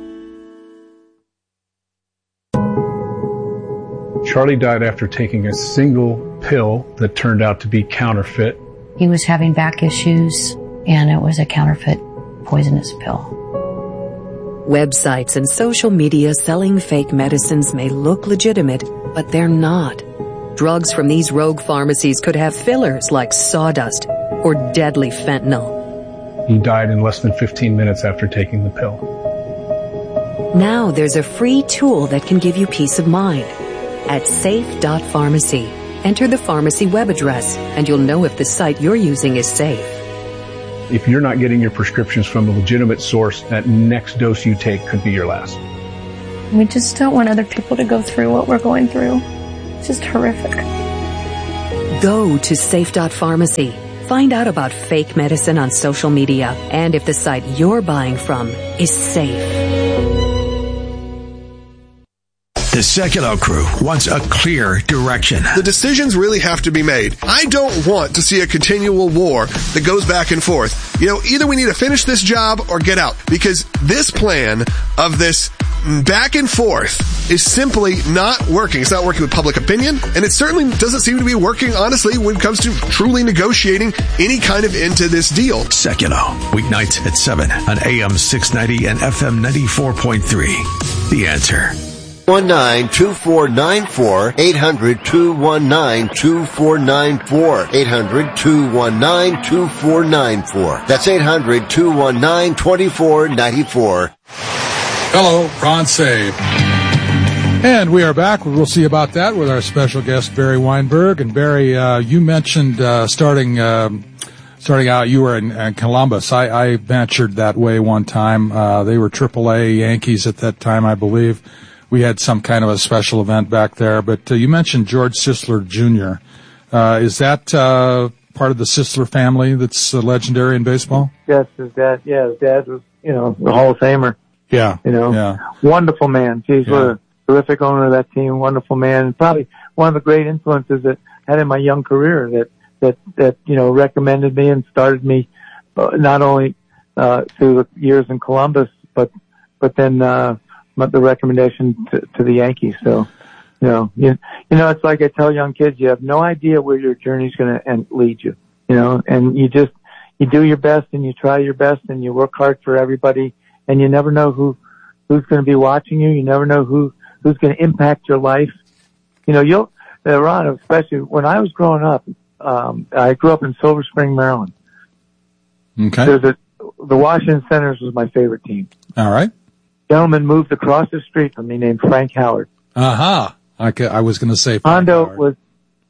Charlie died after taking a single pill that turned out to be counterfeit. He was having back issues, and it was a counterfeit poisonous pill. Websites and social media selling fake medicines may look legitimate, but they're not. Drugs from these rogue pharmacies could have fillers like sawdust or deadly fentanyl. He died in less than fifteen minutes after taking the pill. Now there's a free tool that can give you peace of mind. At safe dot pharmacy, enter the pharmacy web address, and you'll know if the site you're using is safe. If you're not getting your prescriptions from a legitimate source, that next dose you take could be your last. We just don't want other people to go through what we're going through. It's just horrific. Go to safe dot pharmacy. Find out about fake medicine on social media and if the site you're buying from is safe. The Sekulow crew wants a clear direction. The decisions really have to be made. I don't want to see a continual war that goes back and forth. You know, either we need to finish this job or get out, because this plan of this back and forth is simply not working. It's not working with public opinion, and it certainly doesn't seem to be working, honestly, when it comes to truly negotiating any kind of end to this deal. Sekulow, weeknights at seven on A M six ninety and F M ninety-four point three. The Answer. one nine two four nine four, eight hundred two one nine two four nine four, eight hundred two one nine two four nine four. That's eight hundred two one nine two four nine four. Hello, Ron Save. And we are back. We'll see about that with our special guest, Barry Weinberg. And Barry, uh, you mentioned uh, starting um, starting out, you were in, in Columbus. I, I ventured that way one time. Uh, they were triple A Yankees at that time, I believe. We had some kind of a special event back there. But uh, you mentioned George Sisler Junior Uh, is that uh, part of the Sisler family that's uh, legendary in baseball? Yes, his dad. Yeah, his dad was, you know, the Hall of Famer. Yeah. You know, yeah. Wonderful man. Geez, Yeah. what a terrific owner of that team. Wonderful man. And probably one of the great influences that I had in my young career that, that, that, you know, recommended me and started me, uh, not only, uh, through the years in Columbus, but, but then, uh, the recommendation to, to the Yankees. So, you know, you, you know, it's like I tell young kids, you have no idea where your journey's going to lead you, you know, and you just, you do your best and you try your best and you work hard for everybody. And you never know who, who's going to be watching you. You never know who, who's going to impact your life. You know, you'll, uh, Ron, especially when I was growing up, um, I grew up in Silver Spring, Maryland. Okay. There's a, the Washington Senators was my favorite team. All right. Gentleman moved across the street from me named Frank Howard. Aha. I, ca- I was going to say Frank Hondo Howard. was,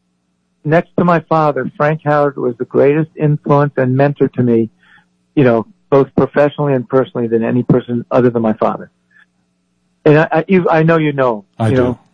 next to my father, Frank Howard was the greatest influence and mentor to me, you know, both professionally and personally than any person other than my father. And I, I, you, I know you know. I you do. know.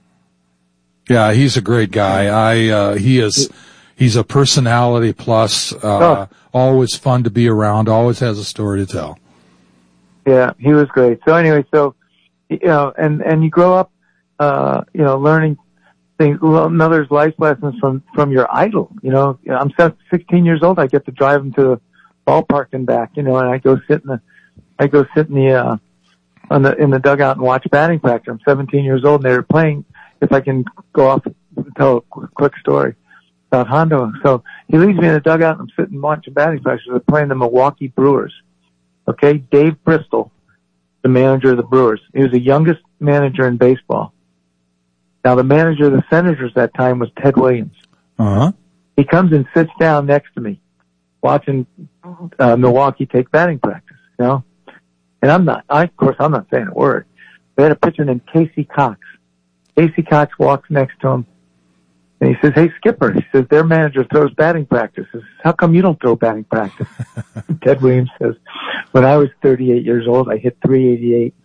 Yeah, he's a great guy. I, uh, he is, he's a personality plus, uh, Oh. always fun to be around, always has a story to tell. Yeah, he was great. So anyway, so, you know, and, and you grow up, uh, you know, learning things, well, another's life lessons from, from your idol. You know, I'm sixteen years old. I get to drive him to the ballpark and back, you know, and I go sit in the, I go sit in the, uh, on the, in the dugout and watch batting practice. I'm seventeen years old and they were playing, if I can go off and tell a qu- quick story about Hondo. So he leaves me in the dugout and I'm sitting watching batting practice. They're playing the Milwaukee Brewers. Okay. Dave Bristol, the manager of the Brewers. He was the youngest manager in baseball. Now the manager of the Senators that time was Ted Williams. Uh-huh. He comes and sits down next to me watching uh, Milwaukee take batting practice, you know? And I'm not, I, of course, I'm not saying a word. They had a pitcher named Casey Cox. Casey Cox walks next to him and he says, "Hey, Skipper," he says, "their manager throws batting practices. How come you don't throw batting practice?" Ted Williams says, "When I was thirty-eight years old, I hit three eighty-eight.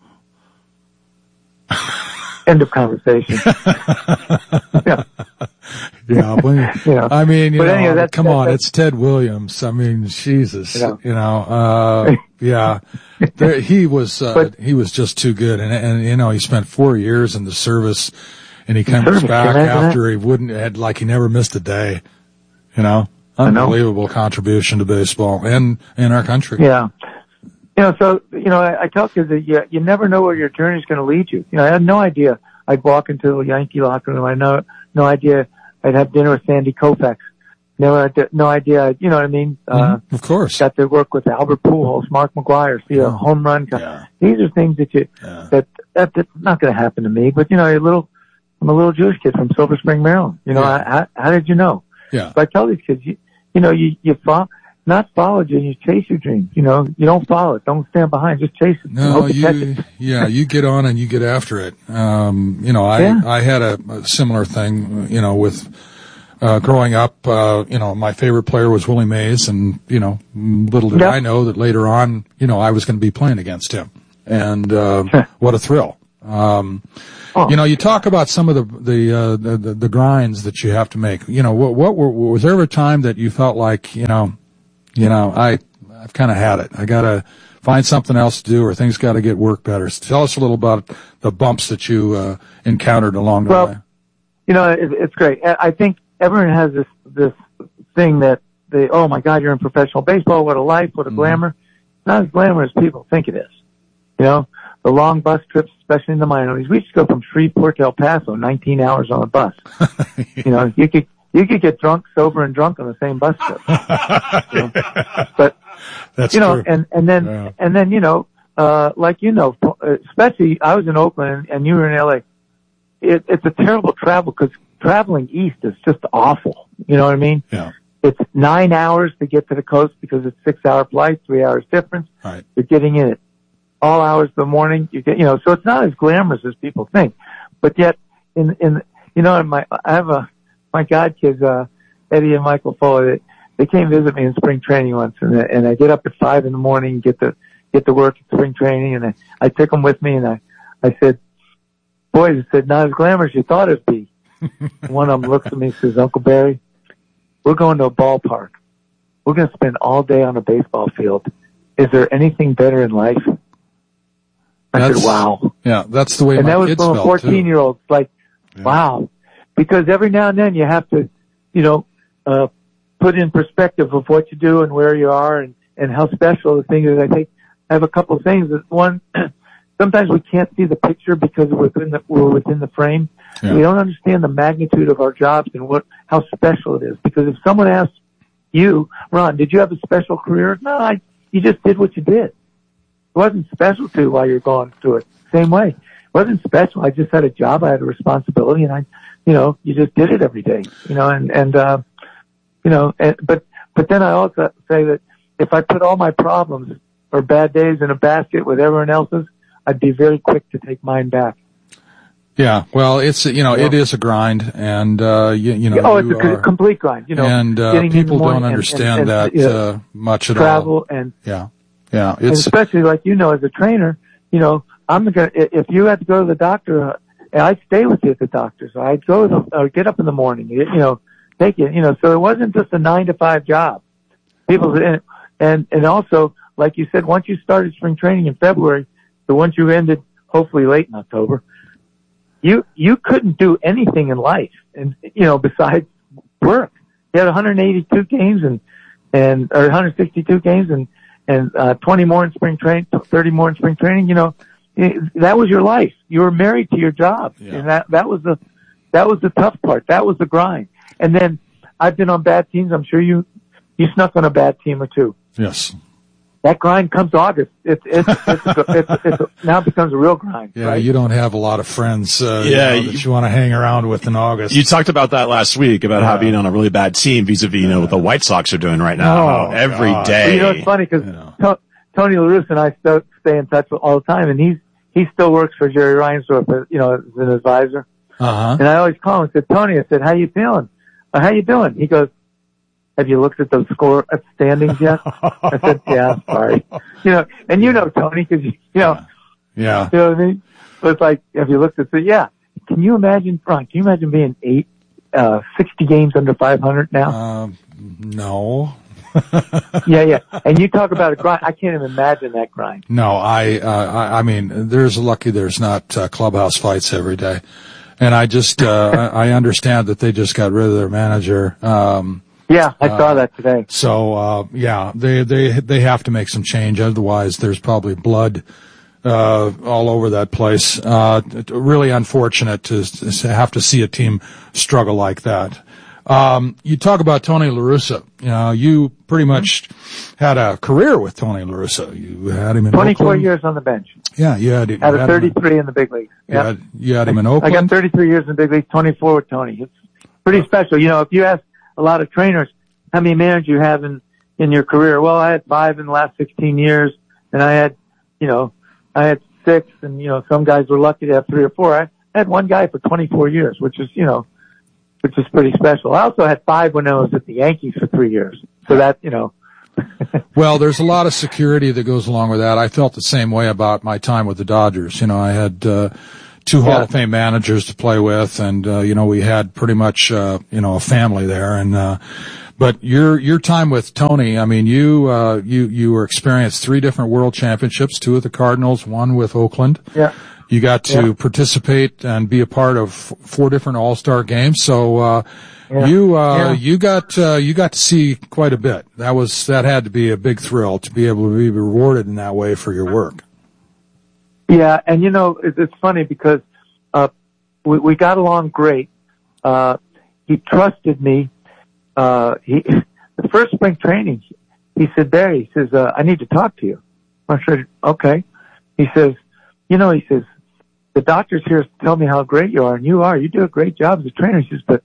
End of conversation. Yeah. Yeah, but, You know. I mean, you But know, anyway, that's- come that's- on, that's- it's Ted Williams. I mean, Jesus, You know. you know, uh, yeah, there, he was, uh, he was just too good. And, and, you know, he spent four years in the service and he comes Service, back can I imagine after he wouldn't, had like he never missed a day, you know, I know. unbelievable contribution to baseball and in our country. Yeah. You know, so, you know, I, I tell kids that you, you never know where your journey's going to lead you. You know, I had no idea I'd walk into the Yankee locker room. I had no, no idea I'd have dinner with Sandy Koufax. Never had no idea, you know what I mean? Uh, Of course. got to work with Albert Pujols, Mark McGwire, see a home run. guy. These are things that you, that, that, that's not going to happen to me. But, you know, a little, I'm a little Jewish kid from Silver Spring, Maryland. You know, Yeah. how, how did you know? Yeah. So I tell these kids, you, you know, you, you fall, not follow it, you chase your dreams. You know, you don't follow it. Don't stand behind. Just chase it. No, you, yeah, you get on and you get after it. Um, you know, I, Yeah. I had a, a similar thing, you know, with, uh, growing up, uh, you know, my favorite player was Willie Mays, and, you know, little did Yep. I know that later on, you know, I was going to be playing against him. And, uh, what a thrill. Um, Oh. you know, you talk about some of the, the, uh, the, the, the grinds that you have to make. You know, what, what were, was there ever a time that you felt like, you know, you know, I, I've kind of had it. I gotta find something else to do, or things gotta get work better. Tell us a little about the bumps that you, uh, encountered along the Well, way. You know, it, it's great. I I think everyone has this, this thing that they, oh my God, you're in professional baseball. What a life. What a glamour. It's not as glamorous as people think it is. You know, the long bus trips, especially in the minorities. We used to go from Shreveport to El Paso, nineteen hours on a bus. You know, you could, you could get drunk, sober, and drunk on the same bus trip. You know? But, That's you know, true. and, and then, Yeah. and then, you know, uh, like, you know, especially I was in Oakland and you were in L A. It, it's a terrible travel because traveling east is just awful. You know what I mean? Yeah. It's nine hours to get to the coast because it's six hour flight, three hours difference. Right. You're getting in it all hours of the morning. You get, you know, so it's not as glamorous as people think. But yet, in, in, you know, in my, I have a, my godkids, uh, Eddie and Michael Fuller, they, they came visit me in spring training once, and, and I get up at five in the morning, get to, get to work at spring training, and I, I took them with me, and I, I said, boys, I said, not as glamorous as you thought it'd be. One of them looks at me and says, Uncle Barry, we're going to a ballpark. We're going to spend all day on a baseball field. Is there anything better in life? I That's- said, wow. Yeah, that's the way And my that was kids from a felt fourteen too. year old. It's like, wow. Because every now and then you have to, you know, uh, put in perspective of what you do and where you are and, and how special the thing is. I think I have a couple of things. That one, sometimes we can't see the picture because we're within the, we're within the frame. Yeah. We don't understand the magnitude of our jobs and what, how special it is. Because if someone asks you, Ron, did you have a special career? No, I, you just did what you did. It wasn't special to you while you're going through it. Same way. It wasn't special. I just had a job. I had a responsibility, and I, you know, you just did it every day, you know, and, and, uh, you know, and, but, but then I also say that if I put all my problems or bad days in a basket with everyone else's, I'd be very quick to take mine back. Yeah, well, it's, you know, it is a grind, and, uh, you, you know, Oh, it's you a are- complete grind, you know. and, uh, getting in the people morning don't and- understand and- and, that, you know, uh, much at travel all. and, Yeah. Yeah, and it's, especially like, you know, as a trainer, you know, I'm gonna, if you had to go to the doctor, uh, I'd stay with you at the doctor. So I'd go to the, or get up in the morning, you know, take it, you know, so it wasn't just a nine to five job. People, and, and, and also, like you said, once you started spring training in February, so once you ended, hopefully late in October, you, you couldn't do anything in life and, you know, besides work. You had one hundred eighty-two games and, and, or one hundred sixty-two games and, and, uh, twenty more in spring training, thirty more in spring training, you know, it, that was your life. You were married to your job. Yeah. And that, that was the, that was the tough part. That was the grind. And then I've been on bad teams. I'm sure you, you snuck on a bad team or two. yes. That grind comes August. It's, it's, it's, it's, it's, it's, it's now becomes a real grind. Yeah, right? you don't have a lot of friends, uh, Yeah, you know, that you want to hang around with in August. You talked about that last week about how being on a really bad team vis-a-vis, you know, what the White Sox are doing right now. Oh, how every God. day. You know, it's funny because to- Tony La Russa and I still stay in touch all the time, and he's he still works for Jerry Reinsdorf, you know, as an advisor. Uh-huh. And I always call him and said, Tony, I said, how you feeling? Uh, how you doing? He goes, have you looked at those score at standings yet? I said, yeah, sorry. You know, and you know Tony because you, you know, Yeah. you know what I mean. So it's like, have you looked at the? Yeah. Can you imagine, Ron? Can you imagine being eight, uh, sixty games under five hundred now? Um, no. Yeah, yeah. And you talk about a grind. I can't even imagine that grind. No, I, uh, I, I mean, there's lucky there's not uh, clubhouse fights every day. And I just, uh, I I understand that they just got rid of their manager. Um, Yeah, I saw uh, that today. So, uh, yeah, they, they, they have to make some change. Otherwise, there's probably blood, uh, all over that place. Uh, t- really unfortunate to, to have to see a team struggle like that. Um, you talk about Tony La Russa. You know, you pretty much had a career with Tony La Russa. You had him in twenty-four Oakland. years on the bench. Yeah, you had, you Out of had him in- thirty-three in the big leagues. You Yeah. had, you had him in I Oakland. got thirty-three years in the big leagues, twenty-four with Tony. It's pretty special. You know, if you ask a lot of trainers how many managers you have in, in your career? Well, I had five in the last sixteen years, and I had, you know, I had six, and, you know, some guys were lucky to have three or four. I had one guy for twenty-four years, which is, you know, which is pretty special. I also had five when I was at the Yankees for three years. So that, you know. Well, there's a lot of security that goes along with that. I felt the same way about my time with the Dodgers. You know, I had, uh, two Hall Yeah. of Fame managers to play with, and, uh, you know, we had pretty much, uh, you know, a family there. And, uh, but your, your time with Tony, I mean, you, uh, you, you were experienced three different world championships, two with the Cardinals, one with Oakland. Yeah. You got to Yeah. participate and be a part of f- four different All-Star games. So, uh, Yeah. you, uh, Yeah. you got, uh, you got to see quite a bit. That was, that had to be a big thrill to be able to be rewarded in that way for your work. Yeah, and you know, it, it's funny because, uh, we, we got along great. Uh, he trusted me. Uh, he, the first spring training, he said, Barry, he says, uh, I need to talk to you. I said, okay. He says, you know, he says, the doctors here tell me how great you are, and you are. You do a great job as a trainer. He says, but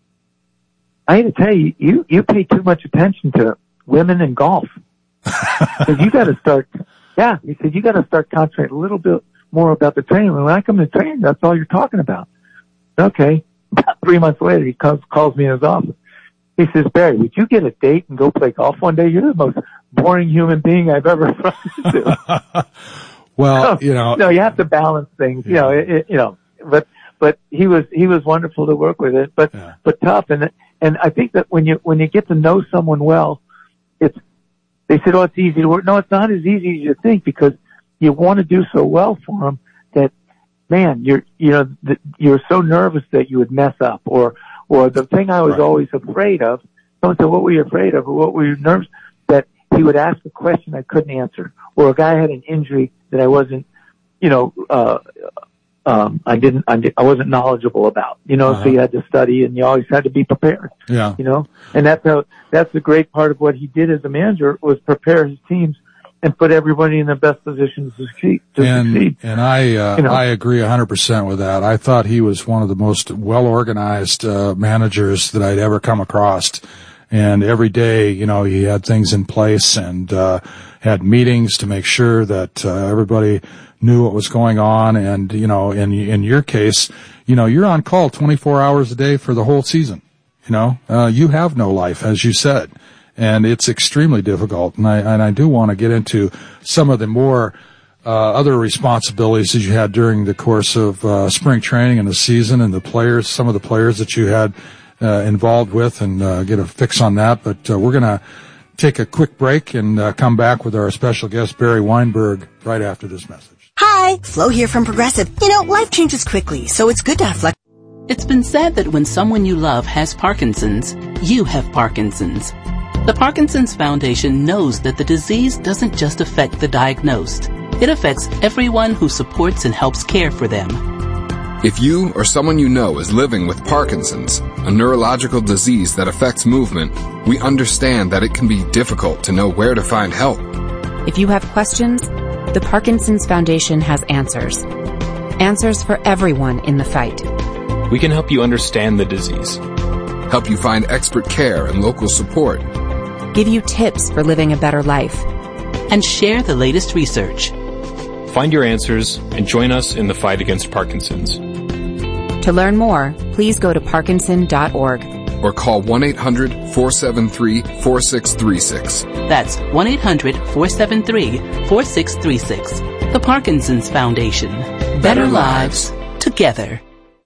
I hate to tell you, you, you pay too much attention to women and golf. Because you got to start, yeah, he said, you got to start concentrating a little bit more about the training. When I come to training, that's all you're talking about. Okay. About three months later, he comes, calls me in his office. He says, Barry, would you get a date and go play golf one day? You're the most boring human being I've ever run into. Well, you know, no, you have to balance things, you know, it, it, you know, but, but he was, he was wonderful to work with it, but, Yeah. but tough. And, and I think that when you, when you get to know someone well, it's, they said, oh, it's easy to work. No, it's not as easy as you think, because you want to do so well for them that, man, you're, you know, th- you're so nervous that you would mess up, or, or the thing I was Right. always afraid of. Someone said, what were you afraid of? Or what were you nervous? That he would ask a question I couldn't answer, or a guy had an injury that I wasn't, you know, uh, um, I didn't, I, did, I wasn't knowledgeable about, you know, Uh-huh. so you had to study, and you always had to be prepared, yeah. you know, and that's how, that's the great part of what he did as a manager, was prepare his teams and put everybody in the best position to succeed. To and succeed. and I uh, You know. I agree one hundred percent with that. I thought he was one of the most well organized uh, managers that I'd ever come across. And every day, you know, he had things in place, and uh, had meetings to make sure that uh, everybody knew what was going on. And you know, in in your case, you know, you're on call twenty-four hours a day for the whole season. You know, uh, you have no life, as you said. And it's extremely difficult. And I, and I do want to get into some of the more, uh, other responsibilities that you had during the course of, uh, spring training and the season, and the players, some of the players that you had, uh, involved with, and, uh, get a fix on that. But, uh, we're going to take a quick break and, uh, come back with our special guest, Barry Weinberg, right after this message. Hi, Flo here from Progressive. You know, life changes quickly, so it's good to have flex. It's been said that when someone you love has Parkinson's, you have Parkinson's. The Parkinson's Foundation knows that the disease doesn't just affect the diagnosed. It affects everyone who supports and helps care for them. If you or someone you know is living with Parkinson's, a neurological disease that affects movement, we understand that it can be difficult to know where to find help. If you have questions, the Parkinson's Foundation has answers. Answers for everyone in the fight. We can help you understand the disease, help you find expert care and local support, give you tips for living a better life, and share the latest research. Find your answers and join us in the fight against Parkinson's. To learn more, please go to parkinson dot org or call one eight hundred four seven three four six three six. That's one eight hundred four seven three four six three six. The Parkinson's Foundation. Better lives together.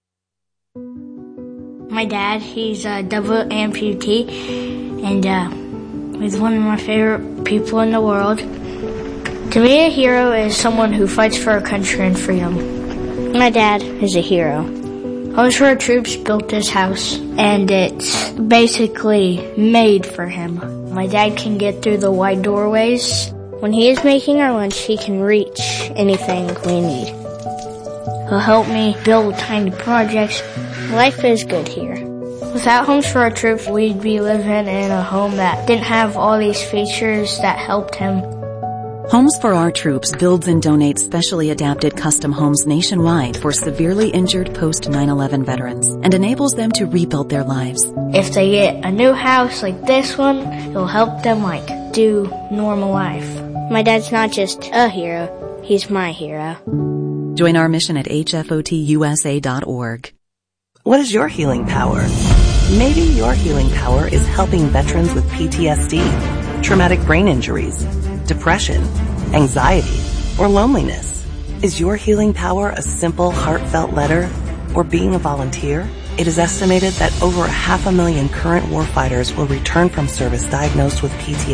My dad, he's a double amputee, and uh, he's one of my favorite people in the world. To me, a hero is someone who fights for our country and freedom. My dad is a hero. Homes for Our Troops built this house, and it's basically made for him. My dad can get through the wide doorways. When he is making our lunch, he can reach anything we need. He'll help me build tiny projects. Life is good here. Without Homes for Our Troops, we'd be living in a home that didn't have all these features that helped him. Homes for Our Troops builds and donates specially adapted custom homes nationwide for severely injured post nine eleven veterans and enables them to rebuild their lives. If they get a new house like this one, it'll help them like do normal life. My dad's not just a hero, he's my hero. Join our mission at H F O T U S A dot org. What is your healing power? Maybe your healing power is helping veterans with P T S D, traumatic brain injuries, depression, anxiety, or loneliness. Is your healing power a simple, heartfelt letter or being a volunteer? It is estimated that over a half a million current warfighters will return from service diagnosed with P T